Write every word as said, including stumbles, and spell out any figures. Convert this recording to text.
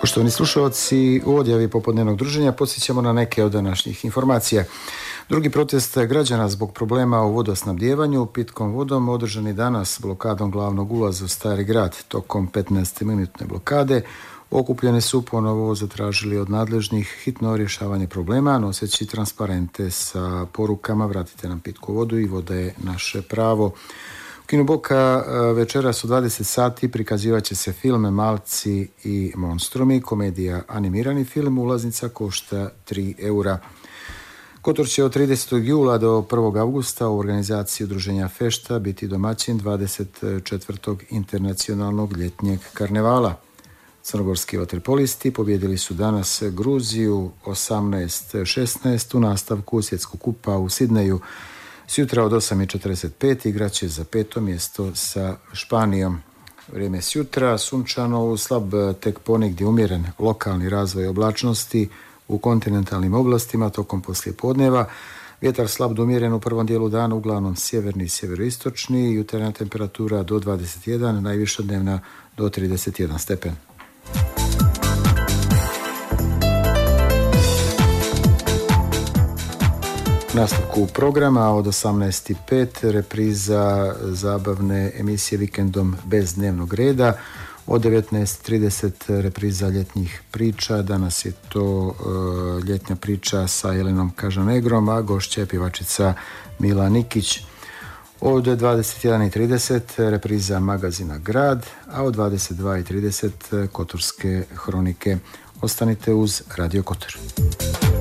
Poštovani slušalci, u odjavi popodnevnog druženja podsjećamo na neke od današnjih informacija. Drugi protest građana zbog problema u vodosnabdijevanju pitkom vodom održan je danas blokadom glavnog ulaza u Stari grad. Tokom petnaestminutne blokade okupljeni su ponovo zatražili od nadležnih hitno rješavanje problema, noseći transparente sa porukama vratite nam pitku vodu i voda je naše pravo. U Kinu Boka večeras u dvadeset sati prikazivat će se film Malci i monstrumi, komedija animirani film, ulaznica košta tri eura. Kotor će od tridesetog jula do prvog augusta u organizaciji udruženja Fešta biti domaćin dvadeset četvrtog internacionalnog ljetnjeg karnevala. Crnogorski vaterpolisti pobjedili su danas Gruziju osamnaest šesnaest u nastavku svjetskog kupa u Sidneju. Sjutra od osam i četrdeset pet igraće za peto mjesto sa Španijom. Vrijeme sjutra, sunčano, slab tek ponegdje umjeren lokalni razvoj oblačnosti u kontinentalnim oblastima tokom poslijepodneva. Vjetar slab do umjeren u prvom dijelu dana, uglavnom sjeverni i sjeveroistočni, jutarnja temperatura do dvadeset jedan, najviša dnevna do trideset jedan stepen. Nastavku programa od osamnaest i pet repriza zabavne emisije Vikendom bez dnevnog reda. Od devetnaest i trideset repriza ljetnjih priča. Danas je to uh, ljetnja priča sa Jelenom Kažanegrom, a gošća je pjevačica Mila Nikić. Od dvadeset jedan i trideset repriza magazina Grad, a od dvadeset dva i trideset Kotorske hronike. Ostanite uz Radio Kotor.